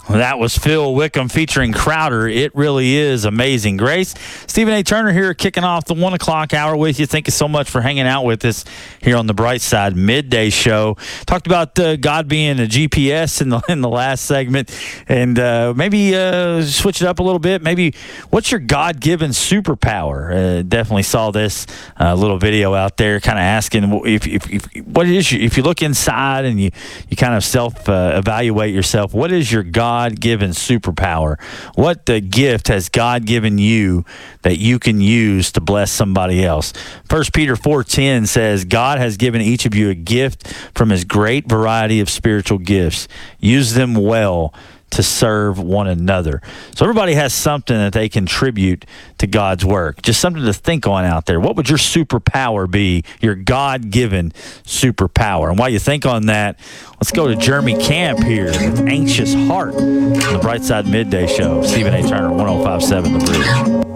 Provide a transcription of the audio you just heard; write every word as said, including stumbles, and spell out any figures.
Well, that was Phil Wickham featuring Crowder. It really is amazing. Grace, Stephen A. Turner here kicking off the one o'clock hour with you. Thank you so much for hanging out with us here on the Bright Side Midday Show. Talked about uh, God being a G P S in the in the last segment, and uh, maybe uh, switch it up a little bit. Maybe what's your God-given superpower? Uh, definitely saw this uh, little video out there kind of asking if, if, if what is you, if you look inside and you, you kind of self-evaluate uh, yourself, what is your God God-given superpower? What the gift has God given you that you can use to bless somebody else? First Peter four ten says, God has given each of you a gift from his great variety of spiritual gifts. Use them well to serve one another. So everybody has something that they contribute to God's work. Just something to think on out there. What would your superpower be, your God-given superpower? And while you think on that, let's go to Jeremy Camp here with Anxious Heart on the Bright Side Midday Show. Stephen A. Turner, one oh five point seven The Bridge.